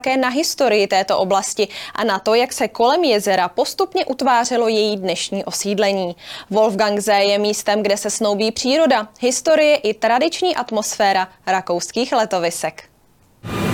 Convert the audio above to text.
také na historii této oblasti a na to, jak se kolem jezera postupně utvářelo její dnešní osídlení. Wolfgangsee je místem, kde se snoubí příroda, historie i tradiční atmosféra rakouských letovisek.